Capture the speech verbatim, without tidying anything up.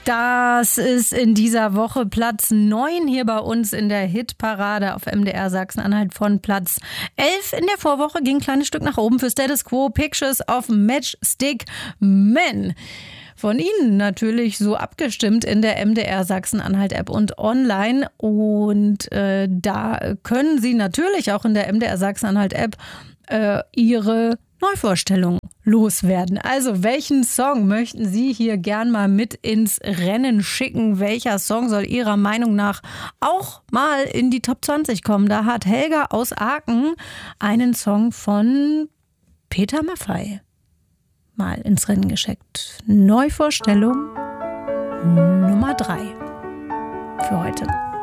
Das ist in dieser Woche Platz neun hier bei uns in der Hitparade auf M D R Sachsen-Anhalt von Platz elf. In der Vorwoche ging ein kleines Stück nach oben für Status Quo, Pictures of Matchstick Men. Von Ihnen natürlich so abgestimmt in der M D R Sachsen-Anhalt-App und online. Und äh, da können Sie natürlich auch in der M D R Sachsen-Anhalt-App äh, Ihre Neuvorstellung loswerden. Also welchen Song möchten Sie hier gern mal mit ins Rennen schicken? Welcher Song soll Ihrer Meinung nach auch mal in die Top zwanzig kommen? Da hat Helga aus Aachen einen Song von Peter Maffay mal ins Rennen geschickt. Neuvorstellung Nummer drei für heute.